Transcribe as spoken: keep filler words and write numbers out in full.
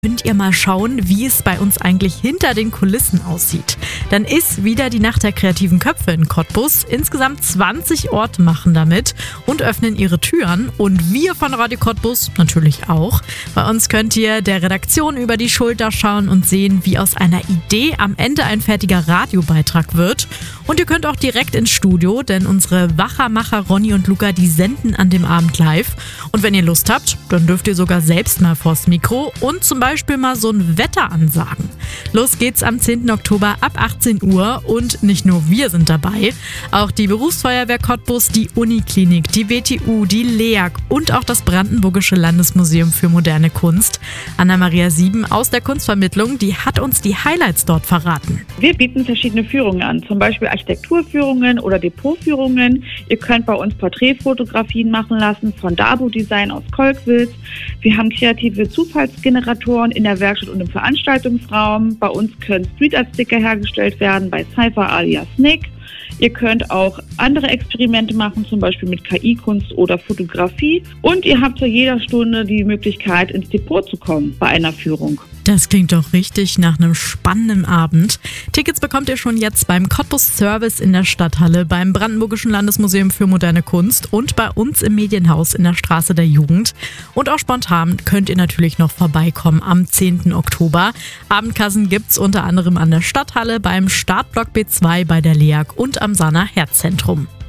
könnt ihr mal schauen, wie es bei uns eigentlich hinter den Kulissen aussieht. Dann ist wieder die Nacht der kreativen Köpfe in Cottbus. Insgesamt zwanzig Orte machen damit und öffnen ihre Türen. Und wir von Radio Cottbus natürlich auch. Bei uns könnt ihr der Redaktion über die Schulter schauen und sehen, wie aus einer Idee am Ende ein fertiger Radiobeitrag wird. Und ihr könnt auch direkt ins Studio, denn unsere Wachermacher Ronny und Luca, die senden an dem Abend live. Und wenn ihr Lust habt, dann dürft ihr sogar selbst mal vors Mikro und zum Beispiel mal so ein Wetter ansagen. Los geht's am zehnten Oktober ab achtzehn Uhr und nicht nur wir sind dabei, auch die Berufsfeuerwehr Cottbus, die Uniklinik, die W T U, die L E A G und auch das Brandenburgische Landesmuseum für moderne Kunst. Anna-Maria Sieben aus der Kunstvermittlung, die hat uns die Highlights dort verraten. Wir bieten verschiedene Führungen an, zum Beispiel Architekturführungen oder Depotführungen. Ihr könnt bei uns Porträtfotografien machen lassen von Dabo Design aus Kolkwitz. Wir haben kreative Zufallsgeneratoren in der Werkstatt und im Veranstaltungsraum. Bei uns können Street Art Sticker hergestellt werden bei Cypher alias Nick. Ihr könnt auch andere Experimente machen, zum Beispiel mit K I-Kunst oder Fotografie. Und ihr habt zu jeder Stunde die Möglichkeit, ins Depot zu kommen bei einer Führung. Das klingt doch richtig nach einem spannenden Abend. Tickets bekommt ihr schon jetzt beim Cottbus Service in der Stadthalle, beim Brandenburgischen Landesmuseum für moderne Kunst und bei uns im Medienhaus in der Straße der Jugend. Und auch spontan könnt ihr natürlich noch vorbeikommen am zehnten Oktober. Abendkassen gibt's unter anderem an der Stadthalle, beim Startblock B zwei bei der L E A G und am Sana Herzzentrum.